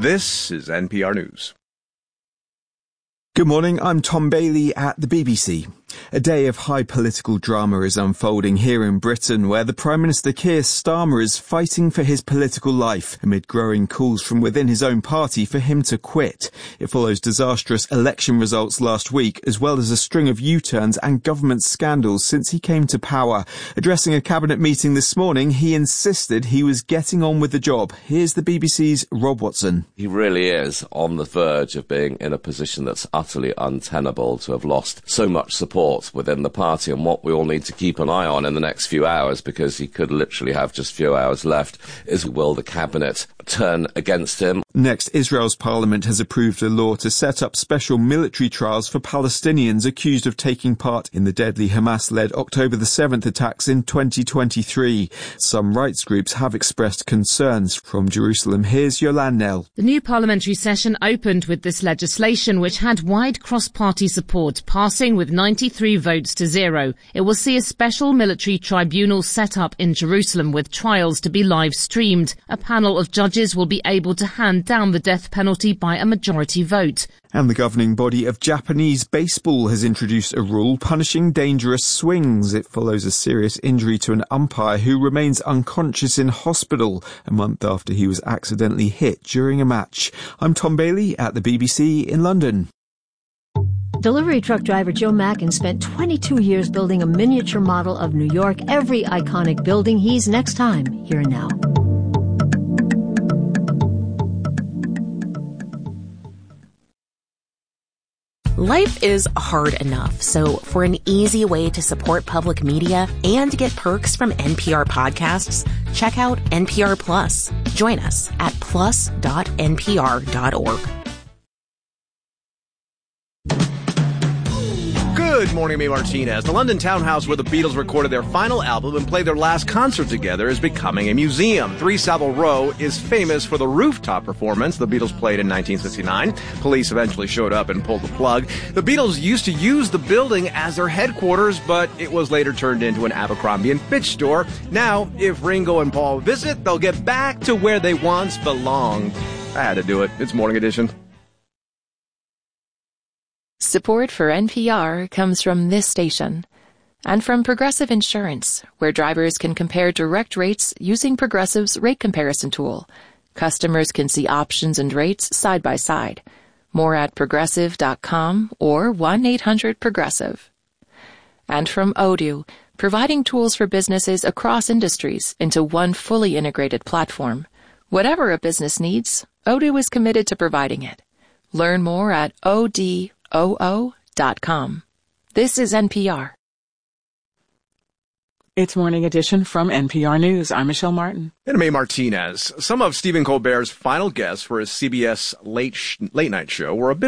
This is NPR News. Good morning, I'm Tom Bailey at the BBC. A day of high political drama is unfolding here in Britain, where the Prime Minister Keir Starmer is fighting for his political life amid growing calls from within his own party for him to quit. It follows disastrous election results last week, as well as a string of U-turns and government scandals since he came to power. Addressing a cabinet meeting this morning, he insisted he was getting on with the job. Here's the BBC's Rob Watson. He really is on the verge of being in a position that's utterly untenable, to have lost so much support within the party, and what we all need to keep an eye on in the next few hours, because he could literally have just a few hours left, is will the cabinet turn against him? Next, Israel's parliament has approved a law to set up special military trials for Palestinians accused of taking part in the deadly Hamas-led October the 7th attacks in 2023. Some rights groups have expressed concerns. From Jerusalem, here's Yolande Nell. The new parliamentary session opened with this legislation, which had wide cross-party support, passing with 93 votes to 0. It will see a special military tribunal set up in Jerusalem with trials to be live-streamed. A panel of judges will be able to hand down the death penalty by a majority vote. And the governing body of Japanese baseball has introduced a rule punishing dangerous swings. It follows a serious injury to an umpire who remains unconscious in hospital a month after he was accidentally hit during a match. I'm Tom Bailey at the BBC in London. Delivery truck driver Joe Mackin spent 22 years building a miniature model of New York. Every iconic building. He's next time, here and now. Life is hard enough, so for an easy way to support public media and get perks from NPR podcasts, check out NPR Plus. Join us at plus.npr.org. Good morning, Mae Martinez. The London townhouse where the Beatles recorded their final album and played their last concert together is becoming a museum. 3 Savile Row is famous for the rooftop performance the Beatles played in 1969. Police eventually showed up and pulled the plug. The Beatles used to use the building as their headquarters, but it was later turned into an Abercrombie & Fitch store. Now, if Ringo and Paul visit, they'll get back to where they once belonged. I had to do it. It's Morning Edition. Support for NPR comes from this station and from Progressive Insurance, where drivers can compare direct rates using Progressive's rate comparison tool. Customers can see options and rates side by side. More at progressive.com or 1-800-PROGRESSIVE. And from Odoo, providing tools for businesses across industries into one fully integrated platform. Whatever a business needs, Odoo is committed to providing it. Learn more at odoo.com. This is NPR. It's Morning Edition from NPR News. I'm Michelle Martin. And Mae Martinez. Some of Stephen Colbert's final guests for his CBS late night show were a bit